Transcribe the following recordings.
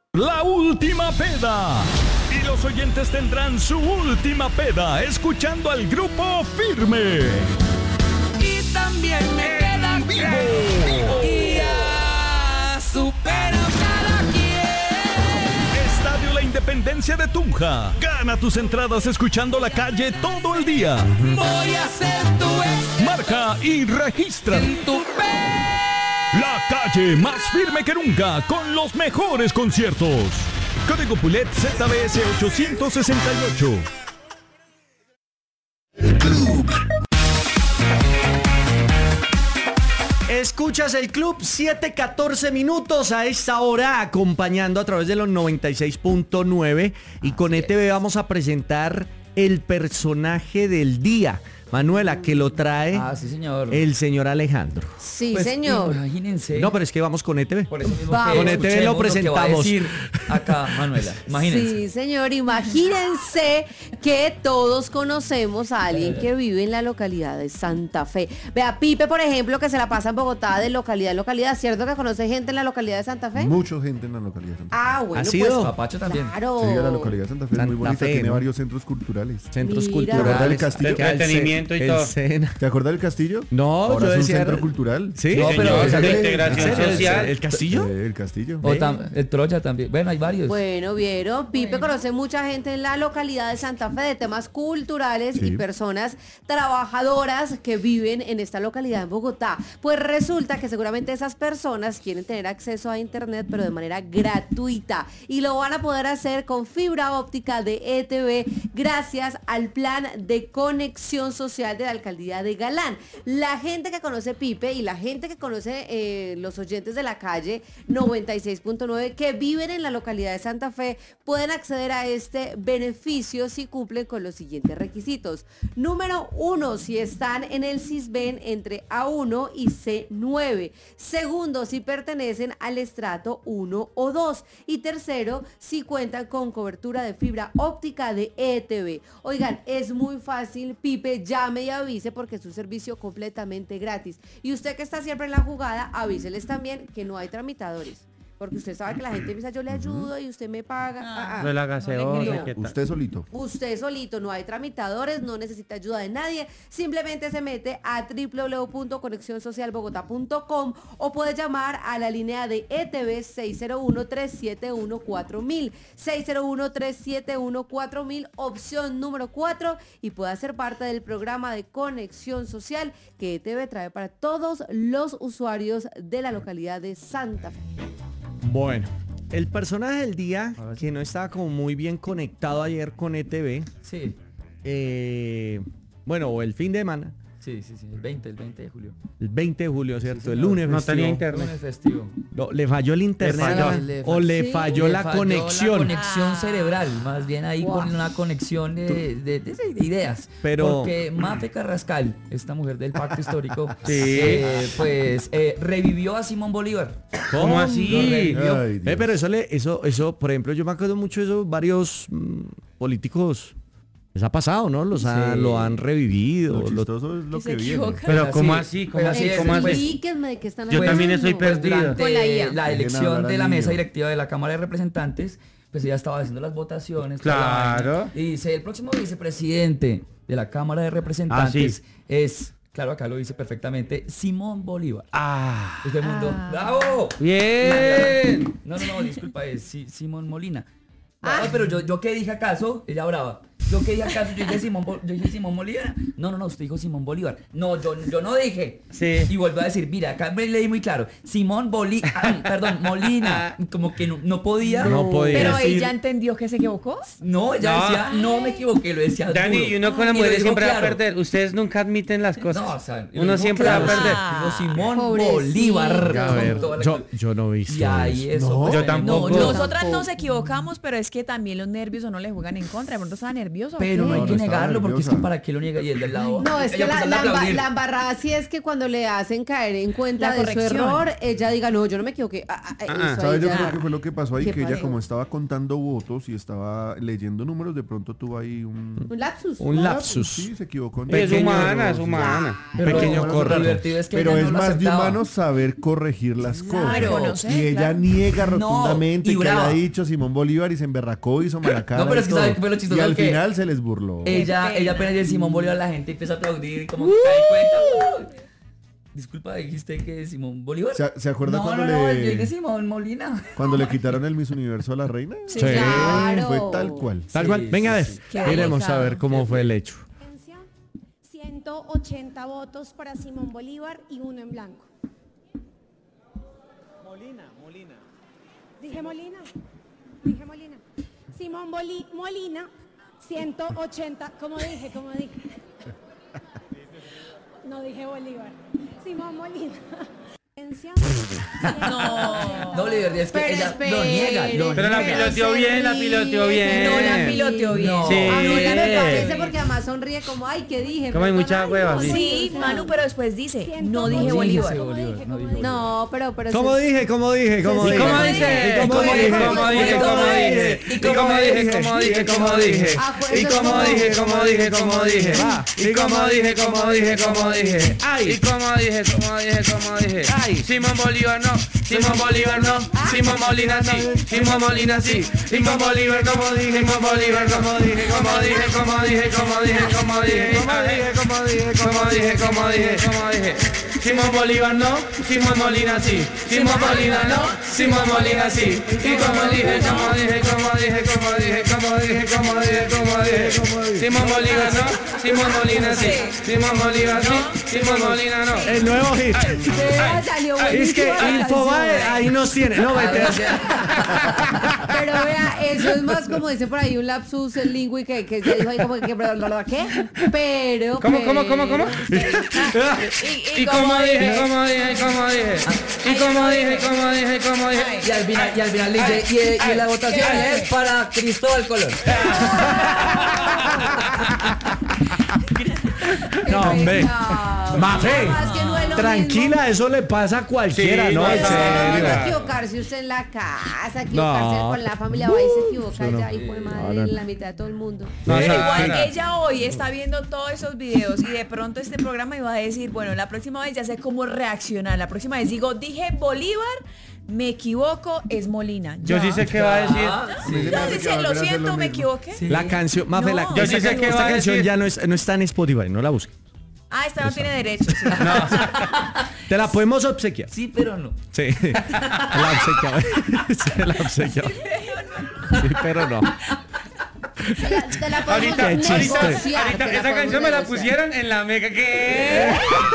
La última peda. Y los oyentes tendrán su última peda escuchando al Grupo Firme. Y también me queda vivo. Y ya supero cada quien. Estadio La Independencia de Tunja. Gana tus entradas escuchando La Calle todo el día. Voy a ser tu ex. Marca y registra. En tu La Calle más firme que nunca con los mejores conciertos. Código Pulet ZBS 868. El Club. Escuchas el Club, 7:14 minutos a esta hora, acompañando a través de los 96.9. Y con ETV vamos a presentar el personaje del día. Manuela, que lo trae sí, señor. el señor Alejandro. Sí, Pues, señor. Imagínense. No, pero es que vamos con ETV. Por eso mismo Vamos. que Con ETV lo escuchemos que va a presentamos. decir acá, Manuela. Imagínense. Sí, señor. Imagínense que todos conocemos a alguien que vive en la localidad de Santa Fe. Vea, Pipe, por ejemplo, que se la pasa en Bogotá de localidad en localidad. ¿Cierto que conoce gente en la localidad de Santa Fe? Mucha gente en la localidad de Santa Fe. Ah, bueno, ¿Ha sido? pues Papacho también. claro. Sí, la localidad de Santa Fe es muy Santa bonita, Fe, tiene ¿no? varios centros culturales. Centros Mira. culturales. ¿Te acuerdas del castillo? Que al Entretenimiento y el todo. Sena. ¿Te acuerdas del castillo? No, Ahora yo es un decía... centro cultural. Sí, No, pero señor, o sea, de de- integración ¿en serio? social. ¿El castillo? El castillo. El Troya también. Bueno, hay varios. Bueno, vieron, Pipe conoce mucha gente en la localidad de Santa Fe de temas culturales Sí. y personas trabajadoras que viven en esta localidad en Bogotá. Pues resulta que seguramente esas personas quieren tener acceso a internet, pero de manera gratuita. Y lo van a poder hacer con fibra óptica de ETV gracias al plan de conexión social de la alcaldía de Galán. La gente que conoce Pipe y la gente que conoce los oyentes de La Calle 96.9 que viven en la localidad de Santa Fe pueden acceder a este beneficio si cumplen con los siguientes requisitos. Número 1, si están en el Sisbén entre A1 y C9. Segundo, si pertenecen al estrato 1 o 2. Y tercero, si cuentan con cobertura de fibra óptica de ETV. Oigan, es muy fácil, Pipe, llame y avise porque es un servicio completamente gratis. Y usted que está siempre en la jugada, avíseles también que no hay tramitadores. Porque usted sabe que la gente piensa, yo le ayudo y usted me paga. No la gaseosa, creo. ¿qué tal? Usted solito. Usted solito, no hay tramitadores, no necesita ayuda de nadie, simplemente se mete a www.conexionsocialbogotá.com o puede llamar a la línea de ETV 601-371-4000, 601-371-4000, opción número 4, y puede ser parte del programa de conexión social que ETV trae para todos los usuarios de la localidad de Santa Fe. Bueno, el personaje del día, que no estaba como muy bien conectado ayer con ETV, Sí, bueno, o el fin de semana, sí. El 20 de julio. el 20 de julio, ¿cierto? Sí, el señor. lunes No festivo. tenía internet. Lunes festivo. No, ¿le falló el internet falló. le Sí. falló la conexión? La conexión cerebral, más bien ahí Wow. con una conexión de ideas. Pero- Porque Mafe Carrascal, esta mujer del pacto histórico, Sí. revivió a Simón Bolívar. ¿Cómo Lo así? revivió. Ay, Dios. Pero eso, por ejemplo, yo me acuerdo mucho de eso, varios políticos, les ha pasado, ¿no? Sí. lo han revivido. Lo chistoso es lo que viene. Pero Pero ¿cómo sí, así? pero ¿Cómo así así? es, ¿Cómo así? pues. Explíquenme de qué están Yo también hablando. estoy perdido. Durante Con la IA. la Dejen elección hablar de al la niño. mesa directiva de la Cámara de Representantes, pues ella estaba haciendo las votaciones. Claro. toda la vaina, y dice, el próximo vicepresidente de la Cámara de Representantes es, claro, acá lo dice perfectamente, Simón Bolívar. Ah, Y todo el mundo, ¡bravo! bien. No, disculpa, es Simón Molina. Ah, pero yo qué dije acaso, ella brava. Yo qué dije acaso, yo dije Simón Bolívar. No, usted dijo Simón Bolívar. No, yo no dije. Sí. Y vuelvo a decir, mira, acá me leí muy claro. Simón Bolívar, perdón, Molina. Como que no podía. No podía. Pero decir- ella entendió que se equivocó. No, ella No. decía, no me equivoqué, lo decía Dani, duro. y uno con la Y lo mujer dijo siempre va a claro. perder. Ustedes nunca admiten las cosas. No, o sea, lo Uno dijo siempre va a claro. perder. Dijo Simón Pobrecito. Bolívar. A con ver, toda la- yo no he visto Y ahí eso. eso. No, pues, yo tremendo. tampoco. yo Nosotras tampoco. nos equivocamos, pero es que también los nervios o no le juegan en contra. De pronto estaba nerviosa nerviosa. ¿o Pero qué? no hay No, que no estaba negarlo porque es que nerviosa. para qué lo niega y el del lado. No, es que ella empezando a aplaudir. la embarrada sí es que cuando le hacen caer en cuenta La de su corrección. error, ella diga, no, yo no me equivoqué. Eso ahí ¿Sabes? Yo ya- creo que fue lo que pasó ahí, ¿Qué que ella pasó? como estaba contando votos y estaba leyendo números, de pronto tuvo ahí un... Un lapsus. Un lapsus. Sí, se equivocó. en Es pequeño humana, error, es sí. humana. Pero pequeño lo correcto. divertido es que Pero ella es no lo más de aceptaba. humano saber corregir las Claro, cosas. no sé, Y ella claro. niega No, rotundamente y que brava. haya dicho Simón Bolívar y se emberracó, hizo mala cara. No, pero y es que todo. ¿sabe qué fue lo chistoso? Y al Que final se les burló. Ella pena. apenas dice Simón Bolívar, la gente empieza a aplaudir y como que cae en cuenta. Disculpa, dijiste que Simón Bolívar. ¿Se acuerda no, cuando no, le- yo dije Simón Molina. Cuando le quitaron el Miss Universo a la reina? Sí, Sí. claro. Fue tal cual. Tal Sí, cual. Venga, a ver. sí, Qué Miremos a delicado. ver cómo fue el hecho. 180 votos para Simón Bolívar y uno en blanco. Molina. Dije Molina. Simón Molina, 180. ¿Cómo dije? No dije Bolívar. Simón Molina. No, la verdad es que Pero ella espere, lo niega. Pero la piloteó bien, la piloteó bien. No la piloteó bien. No. Sí. A mí ya me Bien. parece porque además sonríe como, ay, ¿qué dije? Como hay mucha Ay, hueva, no, sí. Sí, Manu, pero después dice, no dije No Bolívar. dije Bolívar, no dije Bolívar. No, pero ¿Cómo sí- dije? ¿Y cómo dice? ¿Y cómo dije? ¿Cómo dije? ¿Y cómo dije? ¿Cómo dije? ¿Cómo dije? ¿Y cómo dije? ¿Cómo dije? ¿Cómo dije? Ah, pues ¿Y eso cómo es dije? como- ¿Cómo dije? ¿Cómo dije? Va. ¿Y cómo dije? ¿Cómo dije? ¿Cómo dije? Ay. ¿Y cómo dije? ¿Cómo dije? ¿Cómo dije? Ay. Simón Bolívar no, Simón Bolívar no, Simón Molina sí, Simón Molina sí, Simón Bolívar no, Simón Bolívar como dije, como dije, como dije, como dije, como dije, como dije, como dije, como dije, como dije. Simón Bolívar no, Simón Molina sí, Simón Molina no, Simón Molina sí. Y como dije, como dije, como dije, como dije, como dije, como dije, como dije. Simón Bolívar no, Simón Molina sí, Simón Bolívar no, Simón Molina no. El nuevo hit. Vea, salió Es que buenísima la Infobae canción. ahí nos tiene. No, vete. Pero vea, eso es más como dice por ahí un lapsus lingüi que ya dijo ahí como que ¿qué? Pero ¿Cómo? Y Y como dije, como dije, como dije. Y como dije, como dije, como dije. Y al final le dice, y la votación es para Cristóbal Colón. No, hombre. Mafe, Más que no es lo tranquila, eso le pasa a cualquiera, Sí, ¿no? no En pasa serio. nada. equivocarse usted en la casa, equivocarse No. con la familia, va y se equivoca no. ya, hijo de madre, en la mitad de todo el mundo. No, Pero o sea, igual mira. ella hoy está viendo todos esos videos y de pronto este programa iba a decir, bueno, la próxima vez ya sé cómo reaccionar. La próxima vez digo, dije Bolívar, me equivoco, es Molina. Yo Ya. sí sé qué va a decir. No, dice, lo siento, me equivoqué. La canción, Mafe, No. Yo sí sé qué esta va a canción decir. ya no está en Spotify, no la busques. Ah, esta no tiene derechos. Te la podemos obsequiar. Sí, pero no. Sí. La obsequiamos. Sí, la obsequiamos. Sí, pero no. Te la podemos Ahorita, Qué chiste. negociar, ahorita te la esa podemos canción me la negociar. pusieron en la mega que.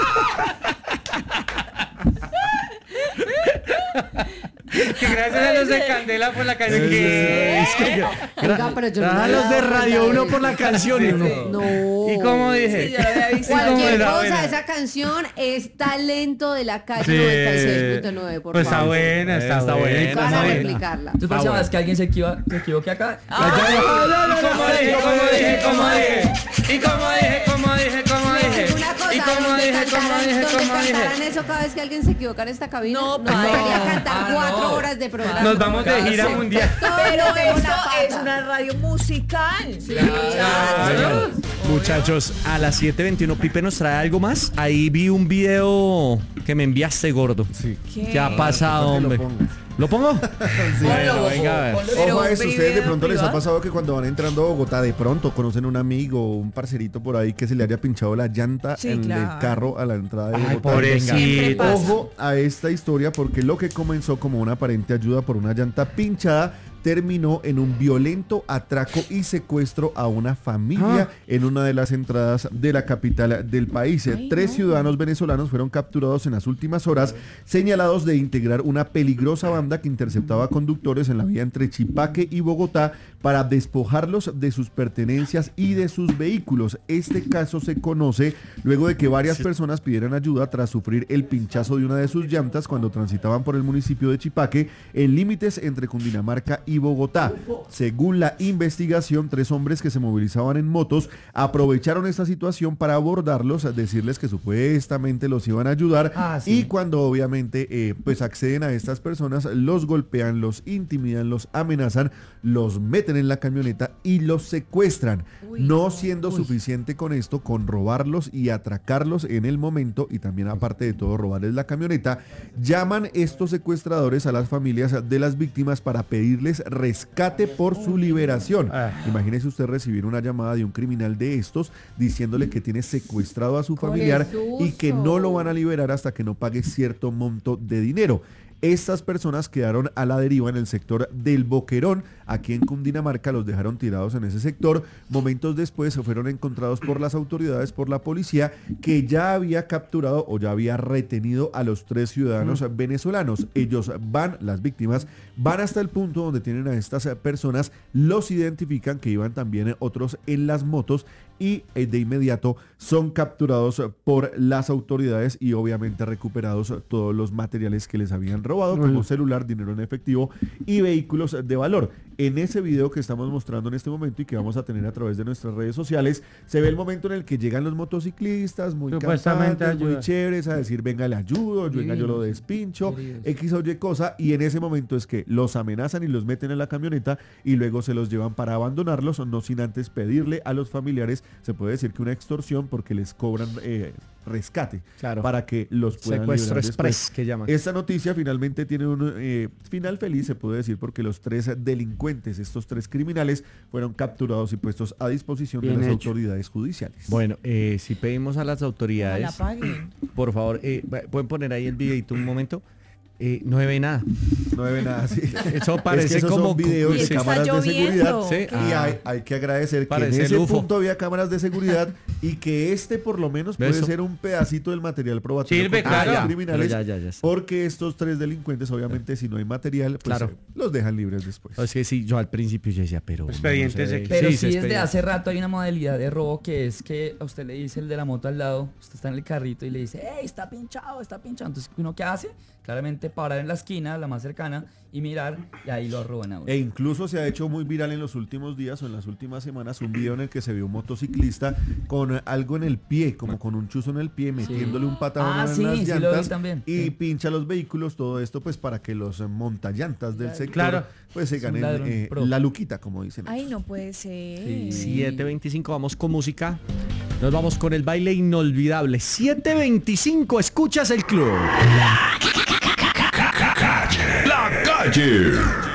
Que gracias a los de Candela por la canción que. Oiga, pero yo no A me los de había dado Radio cuenta 1 de por la eso. canción y uno. No. ¿Y cómo Sí, dije? yo lo había visto. Cualquier era cosa, buena. esa canción es talento de la calle Sí. 96.9, por Pues está favor. buena, está Está buena. buena. Para buena. replicarla. Entonces, próxima vez que alguien se equivoque acá. ¿Y cómo dije? ¿Cómo dije? ¿Cómo dije? ¿Y cómo dije? ¿Cómo dije? ¿Cómo Les dije? digo una cosa, ¿Y cómo dije? ¿Cómo dije? donde ¿Cómo dije? cantaran eso cada vez que alguien se equivocara en esta cabina, No, nos pa, tocaría no. cantar Ah, 4 no. horas de programa. Nos vamos de gira Sí. mundial. Pero Todos tenemos esto la pata. es una radio musical. Claro. Muchachos, a las 7:21 Pipe nos trae algo más. Ahí vi un video que me enviaste, gordo. Sí. ¿Qué? ¿Qué ha pasado, que lo hombre? pongas. ¿Lo pongo? Bueno, Ponlo, venga a ver. ponlo. Pero Ojo a eso, ustedes de privado, pronto les ha privado. pasado que cuando van entrando a Bogotá, de pronto conocen un amigo o un parcerito por ahí que se le haya pinchado la llanta Sí, en claro. el carro a la entrada de Ay, Bogotá. pobrecito. Siempre pasa. Ojo a esta historia porque lo que comenzó como una aparente ayuda por una llanta pinchada terminó en un violento atraco y secuestro a una familia en una de las entradas de la capital del país. Ay, 3 no. ciudadanos venezolanos fueron capturados en las últimas horas, señalados de integrar una peligrosa banda que interceptaba conductores en la vía entre Chipaque y Bogotá para despojarlos de sus pertenencias y de sus vehículos. Este caso se conoce luego de que varias personas pidieran ayuda tras sufrir el pinchazo de una de sus llantas cuando transitaban por el municipio de Chipaque en límites entre Cundinamarca y y Bogotá. Según la investigación, 3 hombres que se movilizaban en motos aprovecharon esta situación para abordarlos, decirles que supuestamente los iban a ayudar y cuando obviamente pues acceden a estas personas, los golpean, los intimidan, los amenazan, los meten en la camioneta y los secuestran. No siendo suficiente con esto, con robarlos y atracarlos en el momento y también aparte de todo robarles la camioneta, llaman estos secuestradores a las familias de las víctimas para pedirles rescate por su liberación. Imagínese usted recibir una llamada de un criminal de estos diciéndole que tiene secuestrado a su familiar y que no lo van a liberar hasta que no pague cierto monto de dinero. Estas personas quedaron a la deriva en el sector del Boquerón, aquí en Cundinamarca, los dejaron tirados en ese sector. Momentos después se fueron encontrados por las autoridades, por la policía, que ya había capturado o ya había retenido a los 3 ciudadanos venezolanos. Ellos van, las víctimas, van hasta el punto donde tienen a estas personas, los identifican, que iban también otros en las motos, y de inmediato son capturados por las autoridades y obviamente recuperados todos los materiales que les habían robado, como celular, dinero en efectivo y vehículos de valor. En ese video que estamos mostrando en este momento y que vamos a tener a través de nuestras redes sociales, se ve el momento en el que llegan los motociclistas, muy cantantes, muy chéveres, a decir, venga, le ayudo, venga, yo lo despincho, X o Y cosa, y en ese momento es que los amenazan y los meten en la camioneta y luego se los llevan para abandonarlos, no sin antes pedirle a los familiares, se puede decir que una extorsión, porque les cobran rescate para que los puedan secuestro liberar express, después. que llaman. Esta noticia finalmente tiene un final feliz, se puede decir, porque los 3 delincuentes, estos 3 criminales, fueron capturados y puestos a disposición de las autoridades judiciales. Bueno, si pedimos a las autoridades, por favor, ¿pueden poner ahí el videito un momento? No ve nada. No ve nada, sí. Eso parece es que como son videos de cámaras de seguridad. ¿Sí? Y hay que agradecer que en ese punto había cámaras de seguridad y que por lo menos puede ser un pedacito del material probatorio. Sirve, claro. Los criminales, ya. porque estos 3 delincuentes, obviamente, si no hay material, pues los dejan libres después. Es que sí, yo al principio yo decía, pero... Expedientes no sé. Pero sí, desde hace rato hay una modalidad de robo que es que a usted le dice el de la moto al lado, usted está en el carrito y le dice, ¡hey, está pinchado! Entonces, ¿uno qué hace? Claramente parar en la esquina, la más cercana, y mirar, y ahí lo roban a uno. E incluso se ha hecho muy viral en los últimos días o en las últimas semanas un video en el que se ve un motociclista con algo en el pie, como con un chuzo en el pie, metiéndole un patadón en las llantas y pincha los vehículos, todo esto pues para que los montallantas del sector pues se ganen la luquita, como dicen. Ay, no puede ser. 7:25, vamos con música. Nos vamos con el baile inolvidable. 7:25, escuchas el club. La calle.